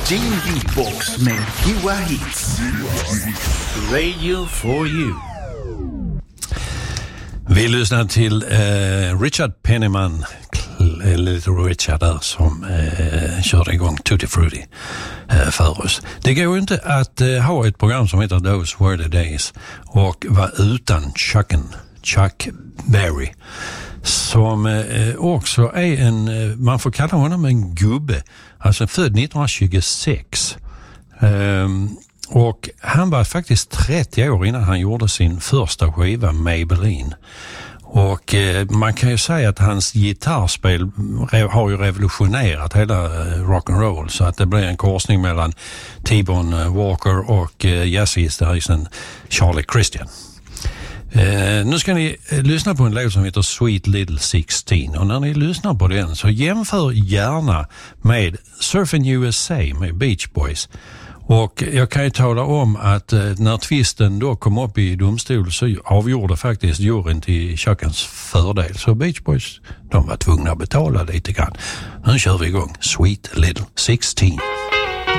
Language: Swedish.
Din Beatbox med goa hits. Radio for you. Vi lyssnar till Richard Penniman, Little Richard där, som körde igång Tutti Frutti för oss. Det går ju inte att ha ett program som heter Those Were the Days och vara utan Chuck Berry, som också är man får kalla honom en gubbe, alltså född 1926. Och han var faktiskt 30 år innan han gjorde sin första skiva Maybelline. Och man kan ju säga att hans gitarrspel har ju revolutionerat hela rock'n'roll, så att det blir en korsning mellan T-Bone Walker och jazzgitarristen Charlie Christian. Nu ska ni lyssna på en låt som heter Sweet Little 16, och när ni lyssnar på den så jämför gärna med Surfing USA med Beach Boys. Och jag kan ju tala om att när tvisten då kom upp i domstol så avgjorde faktiskt juryn till Chuckens fördel. Så Beach Boys, de var tvungna att betala lite grann. Nu kör vi igång Sweet Little 16.